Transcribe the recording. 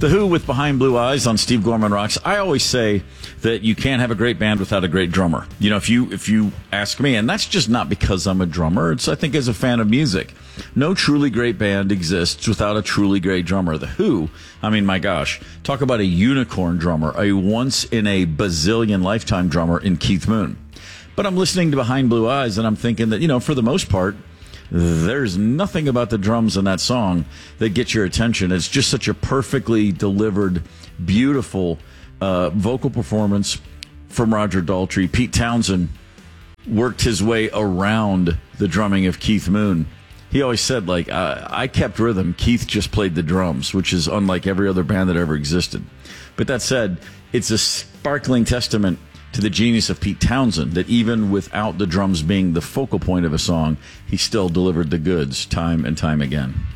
The Who with Behind Blue Eyes on Steve Gorman Rocks. I always say that you can't have a great band without a great drummer. You know, if you ask me, and that's just not because I'm a drummer, it's I think as a fan of music. No truly great band exists without a truly great drummer. The Who, I mean, my gosh, talk about a unicorn drummer, a once in a bazillion lifetime drummer in Keith Moon. But I'm listening to Behind Blue Eyes and I'm thinking that, you know, for the most part, there's nothing about the drums in that song that gets your attention. It's just such a perfectly delivered, beautiful vocal performance from Roger Daltrey. Pete Townsend worked his way around the drumming of Keith Moon. He always said, like, I kept rhythm. Keith just played the drums, which is unlike every other band that ever existed. But that said, it's a sparkling testament to the genius of Pete Townsend that even without the drums being the focal point of a song, he still delivered the goods time and time again.